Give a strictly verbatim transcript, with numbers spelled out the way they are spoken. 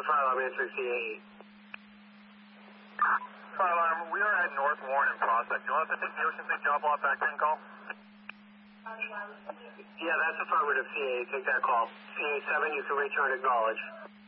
fire alarm answering C A E. Fire alarm, we are at North Warren in Prospect. Do you want us to take the Ocean State job lot back in call? Yeah, that's affirmative, C A E. Take that call. C A seven, you can return acknowledge.